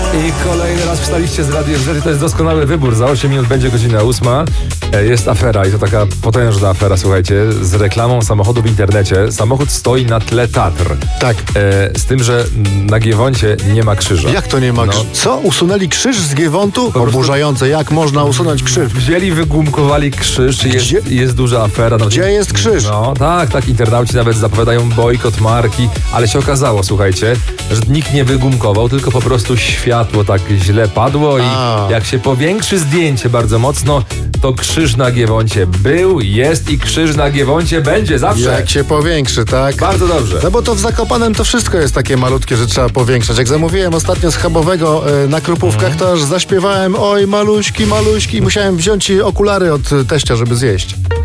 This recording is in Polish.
I kolejny raz wstaliście z Radiem Z. To jest doskonały wybór. Za 8 minut będzie godzina 8. Jest afera i to taka potężna afera, słuchajcie, z reklamą samochodu w internecie. Samochód stoi na tle Tatr. Tak. Z tym, że na Giewoncie nie ma krzyża. Jak to nie ma krzyża? Co? Usunęli krzyż z Giewontu? Oburzające. Jak można usunąć krzyż? Wzięli, wygumkowali krzyż i jest duża afera. No, gdzie jest krzyż? No tak, internauci nawet zapowiadają bojkot marki, ale się okazało, słuchajcie, że nikt nie wygumkował, tylko po prostu światło tak źle padło i jak się powiększy zdjęcie bardzo mocno, to krzyż na Giewoncie był, jest i krzyż na Giewoncie będzie zawsze. Jak się powiększy, tak? Bardzo dobrze. No bo to w Zakopanem to wszystko jest takie malutkie, że trzeba powiększać. Jak zamówiłem ostatnio schabowego na Krupówkach, to aż zaśpiewałem oj maluśki, maluśki i musiałem wziąć okulary od teścia, żeby zjeść.